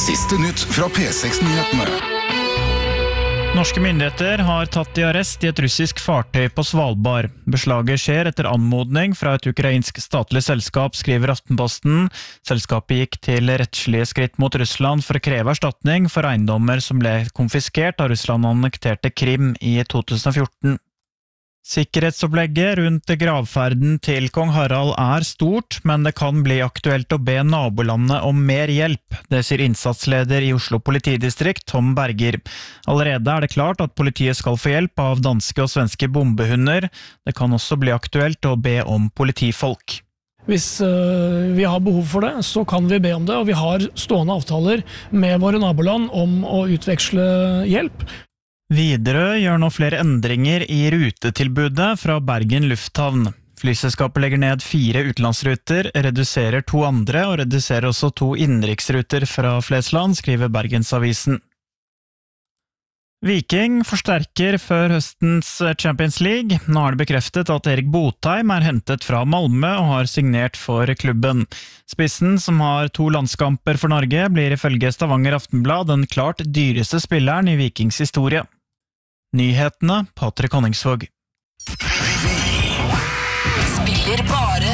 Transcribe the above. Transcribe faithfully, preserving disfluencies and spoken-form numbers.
Siste nytt fra P seks-nyhetene. Norske myndigheter har tatt i arrest i et russisk fartøy på Svalbard. Beslaget skjer etter anmodning fra et ukrainsk statlig selskap, skriver Aftenposten. Selskapet gikk til rettslige skritt mot Russland for å kreve erstatning for eiendommer som ble konfiskert av Russland annekterte Krim i to tusen og fjorten. Sikkerhetsopplegget rundt gravferden til kong Harald er stort, men det kan bli aktuelt å be nabolandet om mer hjelp. Det sier innsatsleder i Oslo politidistrikt, Tom Berger. Allerede er det klart at politiet skal få hjelp av danske og svenske bombehunder. Det kan også bli aktuelt å be om politifolk. Hvis uh, vi har behov for det, så kan vi be om det, og vi har stående avtaler med våre naboland om å utveksle hjelp. Widerøe gjør nå flere endringer i rutetilbudet fra Bergen lufthavn. Flyselskapet legger ned fire utenlandsruter, reduserer to andre og reduserer også to innenriksruter fra Flesland, skriver Bergensavisen. Viking forsterker før høstens Champions League. Nå er det bekreftet at Erik Botheim er hentet fra Malmö og har signert for klubben. Spissen, som har to landskamper for Norge, blir ifølge Stavanger Aftenblad den klart dyreste spilleren i Vikings historie. Nyhetene, Patrick Honningsvåg. Spiller bare